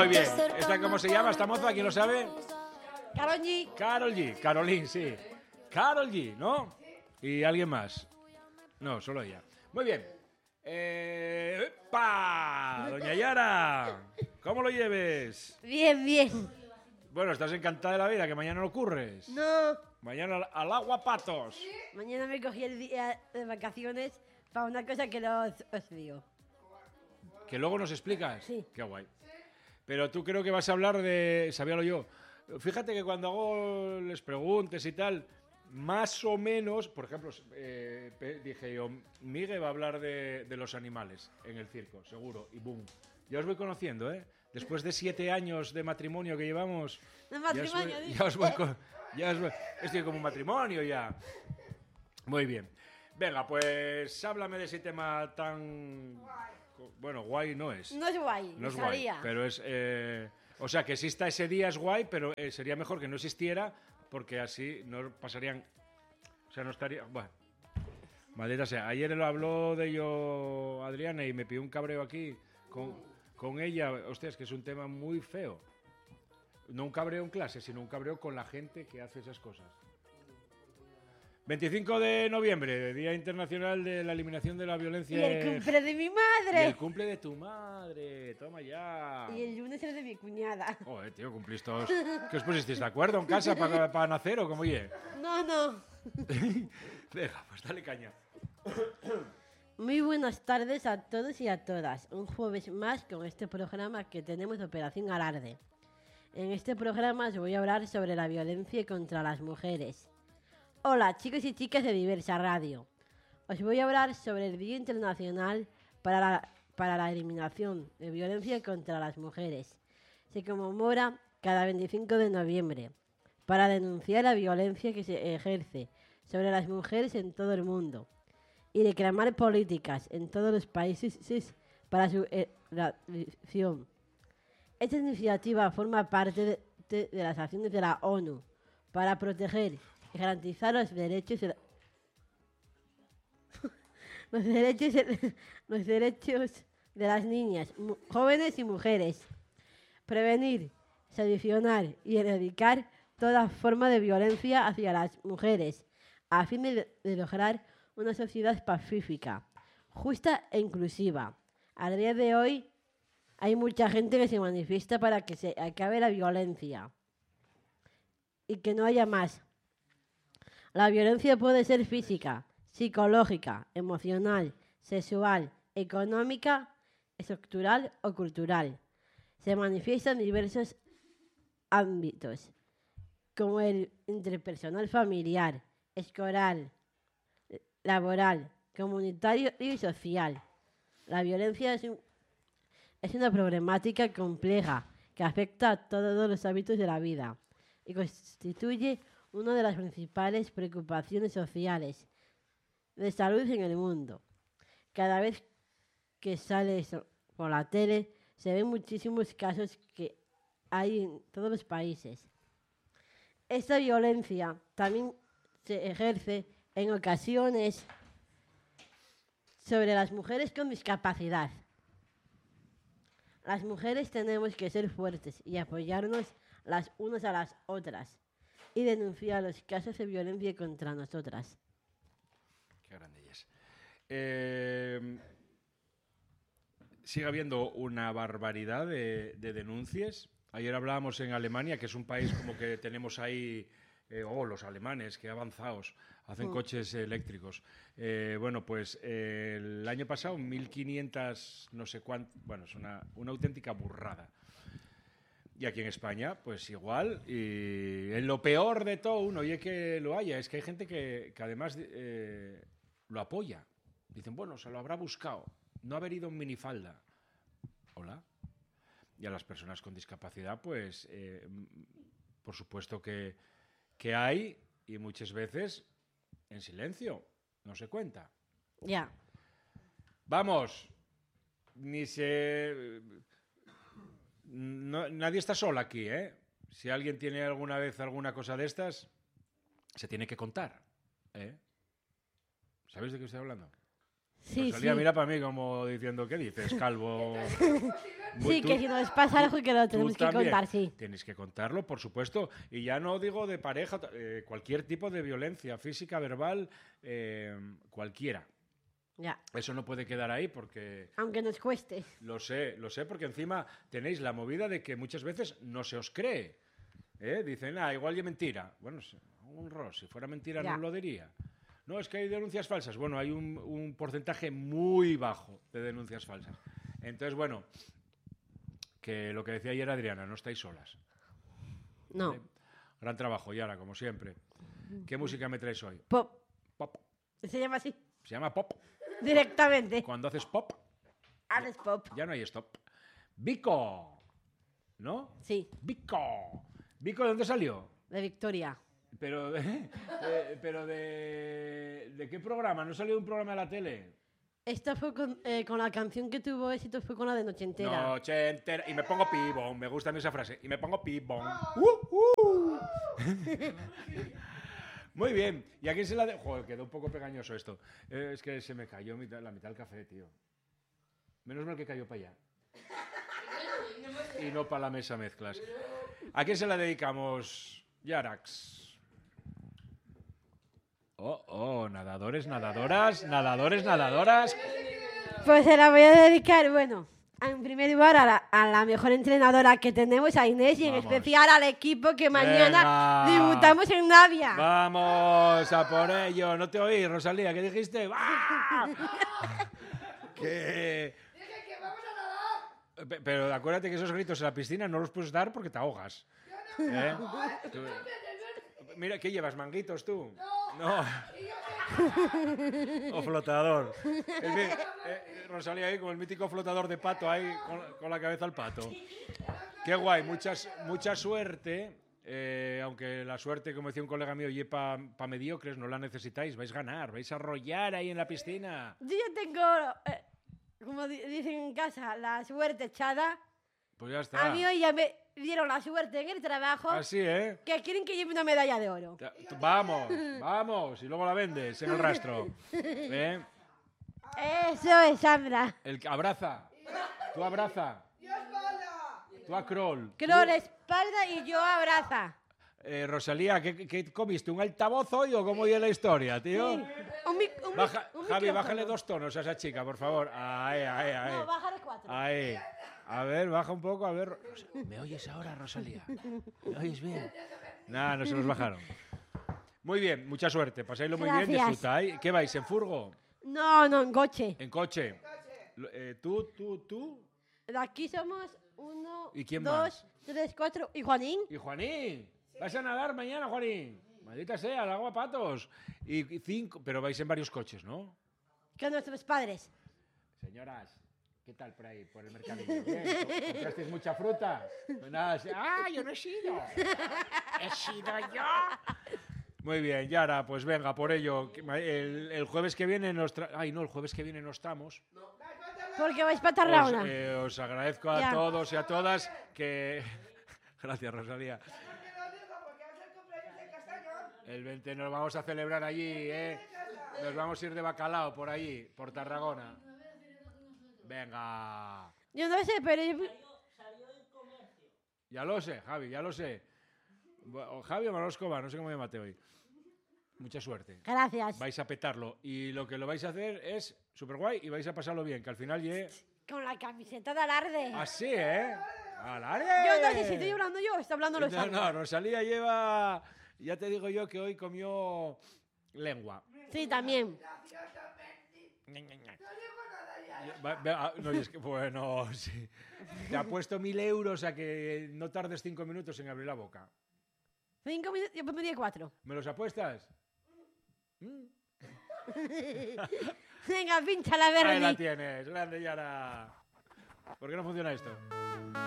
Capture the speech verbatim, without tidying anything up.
Muy bien. ¿Esta cómo se llama, esta moza? ¿Quién lo sabe? Karol G. Karol G. Caroline, sí. Karol G, ¿no? ¿Y alguien más? No, solo ella. Muy bien. Eh, ¡epa! Doña Yara, ¿cómo lo lleves? Bien, bien. Bueno, estás encantada de la vida, que mañana no ocurres. No. Mañana al, al agua patos. Mañana me cogí el día de vacaciones para una cosa que no os, os digo. ¿Que luego nos explicas? Sí. Qué guay. Pero tú creo que vas a hablar de... Sabíalo yo. Fíjate que cuando hago les preguntes y tal, más o menos, por ejemplo, eh, pe- dije yo, Miguel va a hablar de, de los animales en el circo, seguro, y boom. Ya os voy conociendo, ¿eh? Después de siete años de matrimonio que llevamos... De ya os voy- matrimonio, Ya os voy, con- ya os voy- estoy como un matrimonio ya. Muy bien. Venga, pues háblame de ese tema tan... Bueno, guay no es. No es guay, No es me guay, salía. pero es... eh, o sea, que exista ese día es guay, pero eh, sería mejor que no existiera porque así no pasarían... O sea, no estaría... Bueno, maldita sea. Ayer lo habló de ello Adriana y me pidió un cabreo aquí con, con ella. Hostia, es que es un tema muy feo. No un cabreo en clase, sino un cabreo con la gente que hace esas cosas. veinticinco de noviembre, Día Internacional de la Eliminación de la Violencia. Y el cumple de mi Y madre. el cumple de tu madre. Toma ya. Y el lunes el de mi cuñada. Joder, tío, cumplís todos. ¿Qué os pusisteis de acuerdo en casa para nacer o cómo oye? No, no. Venga, pues dale caña. Muy buenas tardes a todos y a todas. Un jueves más con este programa que tenemos Operación Alarde. En este programa os voy a hablar sobre la violencia contra las mujeres. Hola, chicos y chicas de Diversa Radio. Os voy a hablar sobre el Día Internacional para la, para la Eliminación de Violencia contra las Mujeres. Se conmemora cada veinticinco de noviembre para denunciar la violencia que se ejerce sobre las mujeres en todo el mundo y reclamar políticas en todos los países para su erradicación. Esta iniciativa forma parte de, de, de las acciones de la ONU para proteger y garantizar los derechos de la- los derechos de, los derechos de las niñas, mu- jóvenes y mujeres, prevenir, sancionar y erradicar toda forma de violencia hacia las mujeres, a fin de, de lograr una sociedad pacífica, justa e inclusiva. A día de hoy hay mucha gente que se manifiesta para que se acabe la violencia y que no haya más. La violencia puede ser física, psicológica, emocional, sexual, económica, estructural o cultural. Se manifiesta en diversos ámbitos, como el interpersonal familiar, escolar, laboral, comunitario y social. La violencia es, un, es una problemática compleja que afecta a todos los hábitos de la vida y constituye una de las principales preocupaciones sociales de salud en el mundo. Cada vez que sale eso por la tele se ven muchísimos casos que hay en todos los países. Esta violencia también se ejerce en ocasiones sobre las mujeres con discapacidad. Las mujeres tenemos que ser fuertes y apoyarnos las unas a las otras y denunciar los casos de violencia contra nosotras. Qué grande es. Eh, sigue habiendo una barbaridad de, de denuncias. Ayer hablábamos en Alemania, que es un país como que tenemos ahí, eh, oh, los alemanes, que avanzados, hacen mm. coches eléctricos. Eh, bueno, pues eh, el año pasado, mil quinientas, no sé cuánto, bueno, es una, una auténtica burrada. Y aquí en España, pues igual, y en lo peor de todo, uno, y es que lo haya, es que hay gente que, que además eh, lo apoya. Dicen, bueno, se lo habrá buscado, no haber ido en minifalda. Hola. Y a las personas con discapacidad, pues, eh, por supuesto que, que hay, y muchas veces en silencio, no se cuenta. Ya. Yeah. Vamos, ni se... No, nadie está sola aquí, ¿eh? Si alguien tiene alguna vez alguna cosa de estas, se tiene que contar, ¿eh? ¿Sabéis de qué estoy hablando? Sí, Rosalía, sí. mira para mí como diciendo, ¿qué dices, calvo? Sí, Tú- que si nos pasa algo que lo tú tenemos que también contar, sí. Tienes que contarlo, por supuesto. Y ya no digo de pareja, eh, cualquier tipo de violencia física, verbal, eh, cualquiera. Ya. Eso no puede quedar ahí porque Aunque nos cueste. lo sé, lo sé, porque encima tenéis la movida de que muchas veces no se os cree. ¿eh? Dicen, ah, igual es mentira. Bueno, si- un ros, si fuera mentira Ya. no lo diría. No, es que hay denuncias falsas. Bueno, hay un, un porcentaje muy bajo de denuncias falsas. Entonces, bueno, que lo que decía ayer Adriana, no estáis solas. No. ¿vale? Gran trabajo, Yara, como siempre. ¿Qué música me traes hoy? Pop. Pop. Se llama así. Se llama pop. Directamente. Cuando haces pop, Haces pop. ya no hay stop. Vico. ¿No? Sí, Vico. ¿Vico de dónde salió? de Victoria. Pero, de, de- pero de, ¿de qué programa? ¿No salió de un programa de la tele? Esto fue con, eh, con la canción que tuvo éxito, fue con la de Noche Entera. Noche entera. Y me pongo pibón. Me gusta a mí esa frase. Y me pongo pibón. Uh, uh. Muy bien. ¿Y a quién se la de...? Joder, quedó un poco pegañoso esto. Eh, es que se me cayó mitad- la mitad del café, tío. Menos mal que cayó para allá. Y no para la mesa mezclas. ¿A quién se la dedicamos, Yarax? Oh, oh, nadadores, nadadoras, nadadores, nadadoras. Pues se la voy a dedicar, bueno, en primer lugar a la, a la mejor entrenadora que tenemos, a Inés, y en Vamos. especial al equipo que mañana Venga. debutamos en Navia. Vamos a por ello. No te oí, Rosalía, ¿qué dijiste? ¡Ah! que... Pe- Pero acuérdate que esos gritos en la piscina no los puedes dar porque te ahogas. ¿eh? Tú- Mira, ¿qué llevas? ¿Manguitos tú? No. O flotador. El mi- eh, Rosalía ahí con el mítico flotador de pato ahí con, con la cabeza al pato. Qué guay, muchas, mucha suerte. eh, aunque la suerte, como decía un colega mío, y para pa mediocres, no la necesitáis. Vais a ganar, vais a arrollar ahí en la piscina. Yo ya tengo, eh, como di- dicen en casa, la suerte echada. Pues ya está. A mí hoy ya me dieron la suerte en el trabajo Así, ¿eh? que quieren que lleve una medalla de oro. Ta- t- Vamos, vamos. Y luego la vendes en el rastro. ¿Eh? Eso es, Sandra. El que abraza. Tú abraza. Tú a crawl. Creo la espalda y yo abraza. Eh, Rosalía, ¿qué, qué comiste? ¿Un altavoz hoy o cómo iba la historia, tío? Sí. Un, mic- un mic- Baja, un Javi, micrófono. bájale dos tonos a esa chica, por favor. Ahí, ahí, ahí. No, bájale cuatro. Ahí. A ver, baja un poco, a ver. Ros- ¿Me oyes ahora, Rosalía? ¿Me oyes bien? Nada, no se nos bajaron. Muy bien, mucha suerte. Pasáislo muy bien, Gracias. disfrutáis. ¿Qué vais, en furgo? No, no, en coche. ¿En coche? Lo- eh, ¿Tú, tú, tú? De aquí somos uno, ¿Y quién dos, más? tres, cuatro. ¿Y Juanín? ¿Y Juanín? ¿Vas a nadar mañana, Juanín? Maldita sea, al agua patos. Y y cinco, pero vais en varios coches, ¿no? Con nuestros padres. Señoras, ¿qué tal por ahí, por el mercadillo? ¿Bien? ¿Comprasteis mucha fruta? Pues nada, sí. ¡Ah, yo no he sido! ¡He sido yo! Muy bien, Yara, pues venga, por ello. que ma- El, el jueves que viene nos tra... Ay, no, el jueves que viene no estamos. Porque vais para Os, Tarragona. eh, os agradezco a Ya. todos y a todas que... Gracias, Rosalía. El veinte nos vamos a celebrar allí, ¿eh? Nos vamos a ir de bacalao por allí, por Tarragona. Venga. Yo no sé, pero yo... Ya lo sé, Javi, ya lo sé. O Javi o Manolo Escobar, no sé cómo llamate hoy. Mucha suerte. Gracias. Vais a petarlo. Y lo que lo vais a hacer es súper guay y vais a pasarlo bien, que al final llegue... Con la camiseta de alarde. Así, ¿eh? ¡Alarde! Yo no sé si estoy hablando yo o está hablando los No, no, Rosalía lleva... Ya te digo yo que hoy comió lengua. Sí, también. Va- va- No, y es que, bueno, sí. Te ha puesto mil euros a que no tardes cinco minutos en abrir la boca. Cinco minutos, yo pondría cuatro. ¿Me los apuestas? ¿Mm? Venga, pincha la verde. Ahí la tienes, grande Yara. ¿Por qué no funciona esto?